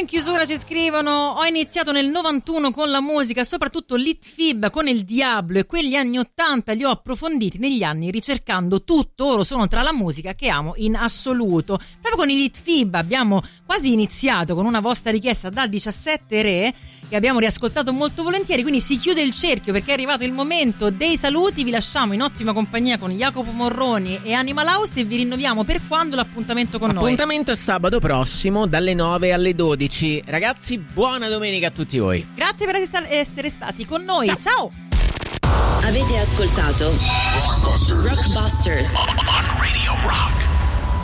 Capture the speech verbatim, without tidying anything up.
chiusura ci scrivono: ho iniziato nel novantuno con la musica, soprattutto Litfib con il Diablo, e quegli anni ottanta li ho approfonditi negli anni ricercando tutto. Ora sono tra la musica che amo in assoluto. Proprio con i Litfib abbiamo quasi iniziato con una vostra richiesta da diciassette Re, che abbiamo riascoltato molto volentieri, quindi si chiude il cerchio perché è arrivato il momento dei saluti. Vi lasciamo in ottima compagnia con Jacopo Morroni e Animal House e vi rinnoviamo per quando l'appuntamento con noi. Appuntamento è sabato prossimo dalle nove alle dodici. Ragazzi, buona domenica a tutti voi. Grazie per essere stati con noi. Ciao, ciao. Avete ascoltato Rockbusters on Radio Rock.